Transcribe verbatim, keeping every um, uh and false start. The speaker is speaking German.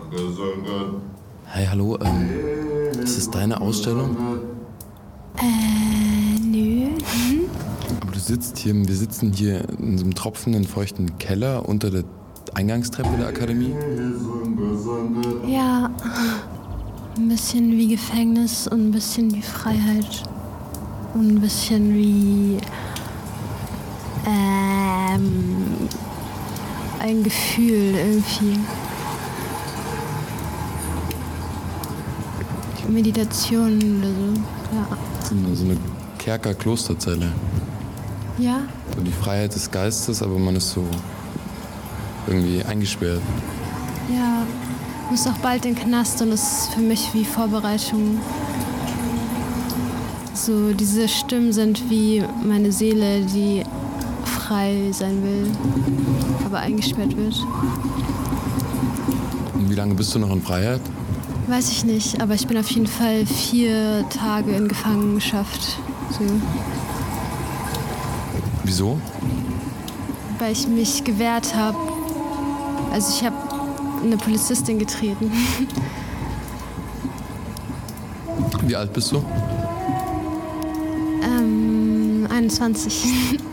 Hey, hallo, ähm, ist das deine Ausstellung? Äh, nö. Hm? Aber du sitzt hier, wir sitzen hier in so einem tropfenden, feuchten Keller unter der Eingangstreppe der Akademie. Ja, ein bisschen wie Gefängnis und ein bisschen wie Freiheit. Und ein bisschen wie, ähm, ein Gefühl irgendwie. Meditation oder so, ja. So eine, so eine Kerker-Klosterzelle. Ja? So die Freiheit des Geistes, aber man ist so irgendwie eingesperrt. Ja, ich muss auch bald in den Knast und das ist für mich wie Vorbereitung. So, diese Stimmen sind wie meine Seele, die frei sein will, aber eingesperrt wird. Und wie lange bist du noch in Freiheit? Weiß ich nicht, aber ich bin auf jeden Fall vier Tage in Gefangenschaft. So. Wieso? Weil ich mich gewehrt habe. Also ich habe eine Polizistin getreten. Wie alt bist du? ähm, einundzwanzig.